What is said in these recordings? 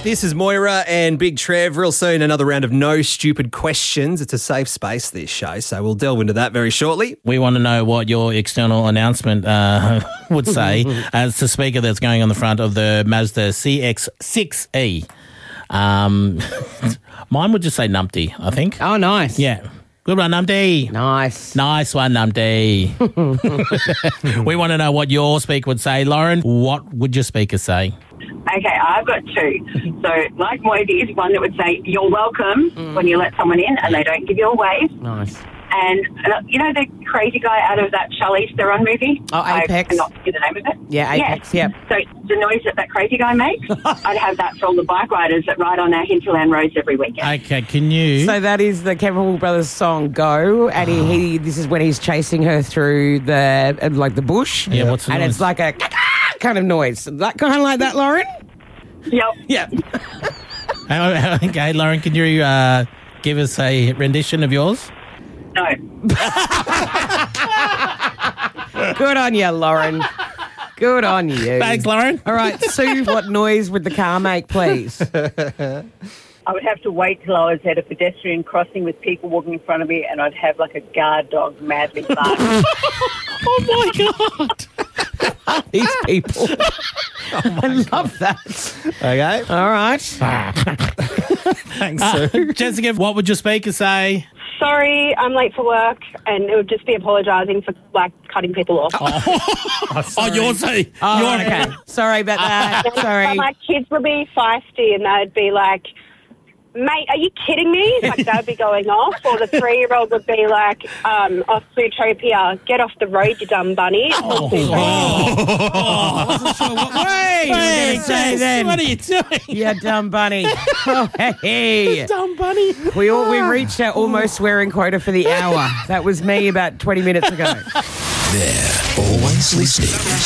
This is Moira and Big Trev. Real soon, another round of no stupid questions. It's a safe space, this show, so we'll delve into that very shortly. We want to know what your external announcement would say as the speaker that's going on the front of the Mazda CX-6E. Mine would just say Numpty, I think. Oh, nice. Yeah. Good one, Numpty. Nice. Nice one, Numpty. We want to know what your speaker would say. Lauren, what would your speaker say? Okay, I've got two. So, like Moity's, one that would say, you're welcome when you let someone in and they don't give you a wave. Nice. And, you know the crazy guy out of that Charlize Theron movie? Oh, Apex. I cannot hear the name of it. Yeah, Apex, yep. So, the noise that crazy guy makes, I'd have that for all the bike riders that ride on our hinterland roads every weekend. Okay, can you... So that is the Chemical Brothers song Go, and he this is when he's chasing her through the bush. Yeah, what's the and noise? it's like a kind of noise. That kind of like that, Lauren? Yep. Yeah. Okay, Lauren, can you give us a rendition of yours? No. Good on you, Lauren. Good on you. Thanks, Lauren. All right, Sue, what noise would the car make, please? I would have to wait till I was at a pedestrian crossing with people walking in front of me, and I'd have like a guard dog madly barking. Oh, my God. These people. I love that. Okay. All right. Thanks, Sue. Jessica, what would your speaker say? Sorry, I'm late for work, and it would just be apologising for, cutting people off. Oh, yours say. Oh, okay. Sorry about that. Sorry. My kids would be feisty, and they'd be like, mate, are you kidding me? Like, they'd be going off. Or the 3-year-old would be like, off Zootopia, get off the road, you dumb bunny. Wait, say then. What are you doing? Yeah, dumb bunny. Oh, hey. Dumb bunny. We reached our almost swearing quota for the hour. That was me about 20 minutes ago. They're always listening.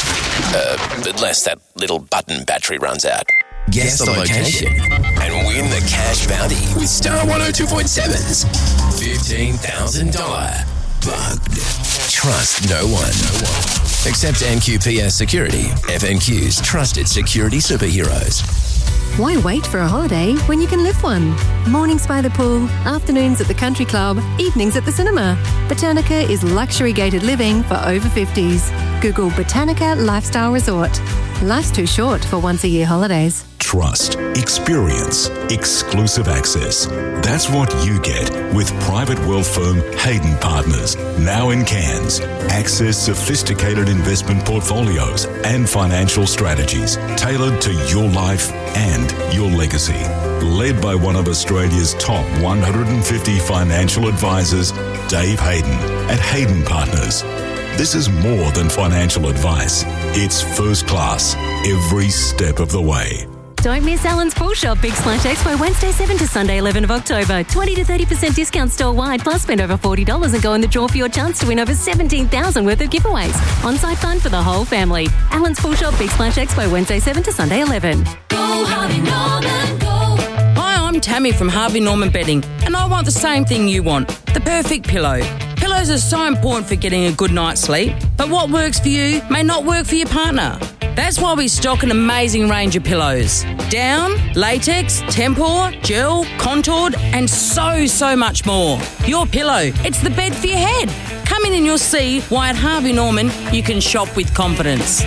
Unless that little button battery runs out. Guess the location and win the cash bounty with Star 102.7's $15,000 Bugged. Trust no one. Except NQPS Security, FNQ's trusted security superheroes. Why wait for a holiday when you can live one? Mornings by the pool, afternoons at the country club, evenings at the cinema. Botanica is luxury gated living for over 50s. Google Botanica Lifestyle Resort. Life's too short for once-a-year holidays. Trust, experience, exclusive access. That's what you get with private wealth firm Hayden Partners, now in Cairns. Access sophisticated investment portfolios and financial strategies tailored to your life and your legacy. Led by one of Australia's top 150 financial advisors, Dave Hayden at Hayden Partners. This is more than financial advice. It's first class every step of the way. Don't miss Alan's Pool Shop Big Splash Expo Wednesday 7 to Sunday 11 of October. 20 to 30% discount store-wide, plus spend over $40 and go in the draw for your chance to win over $17,000 worth of giveaways. On-site fun for the whole family. Alan's Pool Shop Big Splash Expo Wednesday 7 to Sunday 11. Go Harvey Norman, go. Hi, I'm Tammy from Harvey Norman Bedding, and I want the same thing you want, the perfect pillow. Pillows are so important for getting a good night's sleep, but what works for you may not work for your partner. That's why we stock an amazing range of pillows. Down, latex, tempur, gel, contoured, and so much more. Your pillow, it's the bed for your head. Come in and you'll see why at Harvey Norman you can shop with confidence.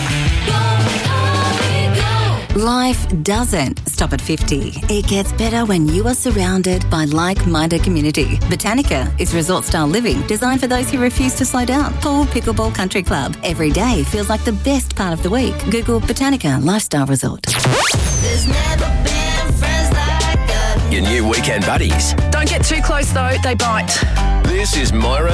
Life doesn't stop at 50. It gets better when you are surrounded by like-minded community. Botanica is resort-style living designed for those who refuse to slow down. Pool, pickleball, country club. Every day feels like the best part of the week. Google Botanica Lifestyle Resort. There's never been friends like us. Your new weekend buddies. Don't get too close though, they bite. This is Moira